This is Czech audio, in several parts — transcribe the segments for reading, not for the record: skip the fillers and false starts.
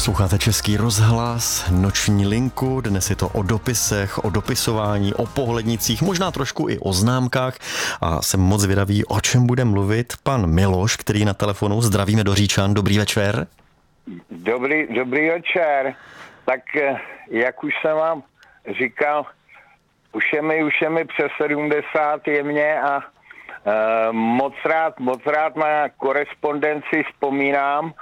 Posloucháte Český rozhlas, Noční linku, dnes je to o dopisech, o dopisování, o pohlednicích, možná trošku i o známkách a jsem moc zvědavý, o čem bude mluvit pan Miloš, který na telefonu. Zdravíme do Říčan, dobrý večer. Dobrý večer. Tak jak už jsem vám říkal, už je mi přes 70 jemně a moc rád na korespondenci vzpomínám.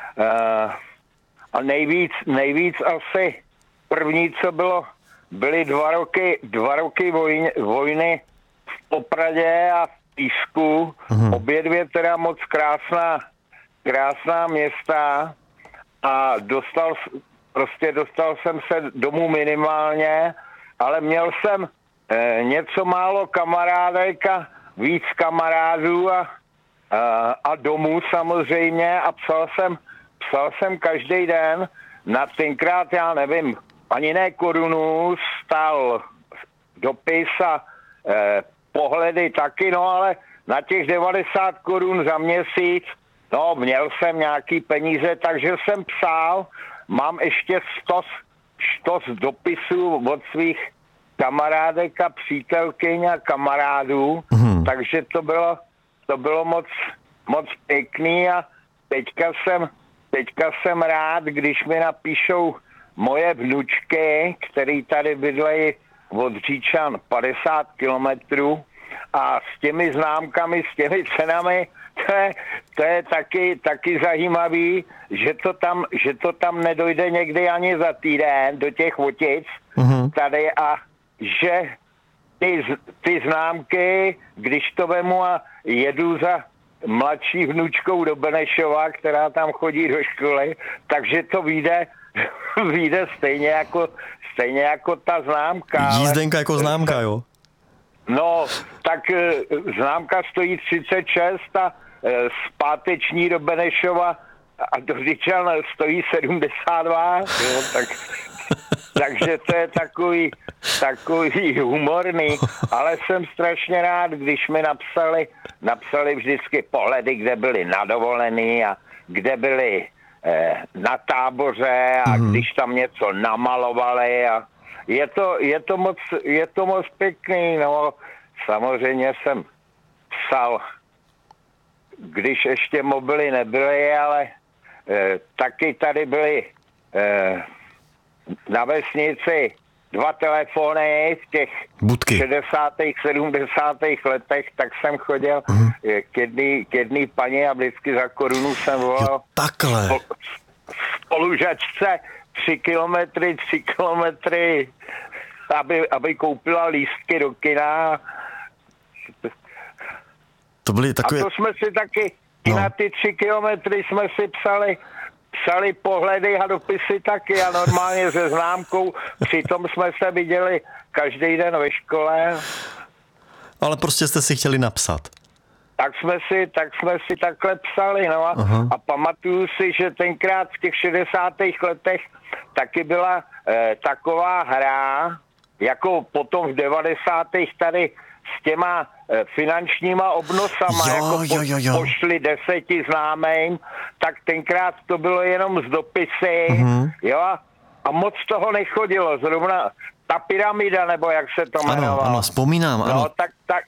A nejvíc asi první, co byly 2 roky vojny v Popradě a v Písku. Obě dvě teda moc krásná města a dostal jsem se domů minimálně, ale měl jsem něco málo kamarádek a víc kamarádů a domů samozřejmě a psal jsem každý den. Na tenkrát, já nevím, ani ne korunu, stál dopis a pohledy taky, no ale na těch 90 korun za měsíc, no měl jsem nějaký peníze, takže jsem psal, mám ještě 100 dopisů od svých kamarádek a přítelkyň a kamarádů, takže to bylo moc pěkný a teďka jsem rád, když mi napíšou moje vnučky, který tady bydlejí od Říčan 50 kilometrů a s těmi známkami, s těmi cenami, to je taky zajímavý, že to tam nedojde někdy ani za týden do těch Votic tady a že ty známky, když to vemu a jedu za mladší vnučkou do Benešova, která tam chodí do školy, takže to vyjde stejně jako ta známka. Jízdenka jako známka, jo? No, tak známka stojí 36 a zpáteční do Benešova a do Říčan stojí 72, jo, takže to je takový humorný, ale jsem strašně rád, když mi napsali vždycky pohledy, kde byli na dovolený a kde byli na táboře a když tam něco namalovali a je to moc pěkný, no samozřejmě jsem psal, když ještě mobily nebyly, ale taky tady byly na vesnici 2 telefony v těch budky. 60. 70. letech, tak jsem chodil k jedný paní a vždycky za korunu jsem volal. Jo, takhle. Spolužačce 3 kilometry, aby koupila lístky do kina. To byly takové... A to jsme si taky, na ty 3 kilometry jsme si psali pohledy a dopisy taky a normálně se známkou. Přitom jsme se viděli každý den ve škole. Ale prostě jste si chtěli napsat. Tak jsme si takhle psali, no a pamatuju si, že tenkrát v těch 60. letech taky byla taková hra, jako potom v 90. tady s těma finančníma obnosama, pošli 10 známým, tak tenkrát to bylo jenom z dopisy, jo, a moc toho nechodilo, zrovna ta pyramida, nebo jak se to jmenovalo. Ano, vzpomínám, ano. No,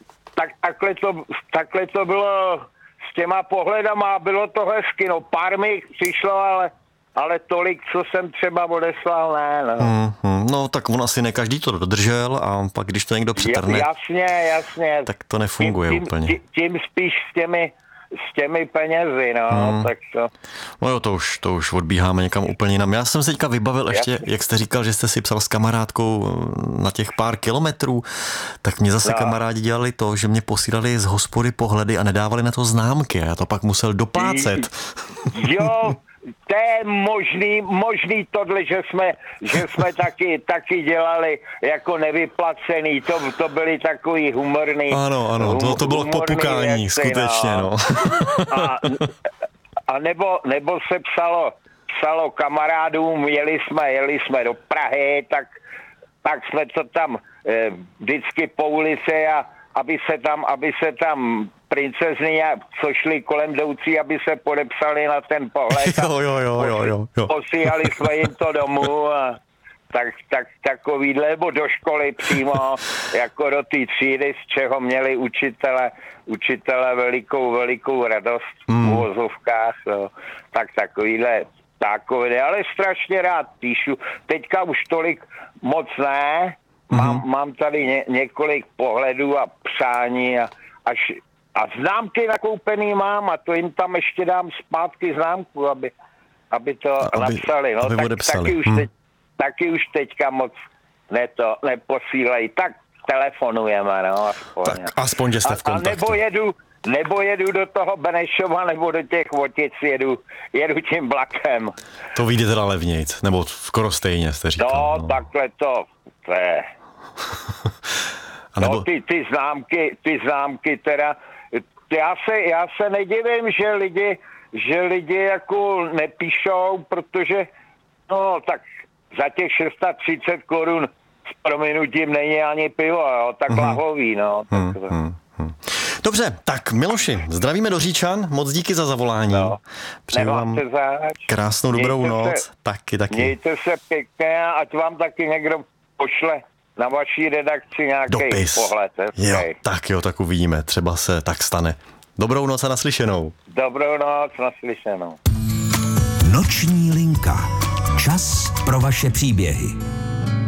takhle to bylo s těma pohledama, bylo to hezky, no pár mi přišlo, ale tolik, co jsem třeba odeslal, ne. No tak on asi ne každý to dodržel a pak když to někdo přetrhne, jasně. Tak to nefunguje úplně. Tím spíš s těmi penězi, no, tak to... No jo, to už odbíháme někam úplně jinam. Já jsem se teďka vybavil ještě, jak jste říkal, že jste si psal s kamarádkou na těch pár kilometrů, tak mě zase kamarádi dělali to, že mě posílali z hospody pohledy a nedávali na to známky a já to pak musel doplácet. Jo, to je možný tohle, že jsme taky dělali jako nevyplacený, to byly takový humorný. Ano, to bylo k popukání, věci, skutečně, no. A nebo se psalo kamarádům, jeli jsme do Prahy, tak jsme to tam vždycky po ulici a aby se tam princezny, co šli kolem jdoucí, aby se podepsali na ten pohled. Jo. Posílali jsme jim to domů a takovýhle, nebo do školy přímo, jako do té třídy, z čeho měli učitele velikou radost v uvozovkách. Tak takovýhle takové, ale strašně rád píšu. Teďka už tolik moc ne. Mám tady několik pohledů a přání a známky nakoupený mám a to jim tam ještě dám zpátky známku, aby to napsali. No, taky už teďka moc neposílají. Tak telefonujeme, no, aspoň. Tak aspoň, že jste v kontaktu. Nebo jedu do toho Benešova, nebo do těch Votic, jedu tím vlakem. To vyjde teda levnějc, nebo skoro stejně, jste říkal. No, takhle to je. No, ty známky teda, já se nedivím, že lidi jako nepíšou, protože, no, tak za těch 630 korun s prominutím není ani pivo, jo, tak lahový, no. Dobře, tak Miloši, zdravíme do Říčan, moc díky za zavolání. No, přeju vám krásnou dobrou noc. Taky. Mějte se pěkně, ať vám taky někdo pošle na vaší redakci nějaký pohled. Tak uvidíme, třeba se tak stane. Dobrou noc a naslyšenou. Dobrou noc, naslyšenou. Noční linka. Čas pro vaše příběhy.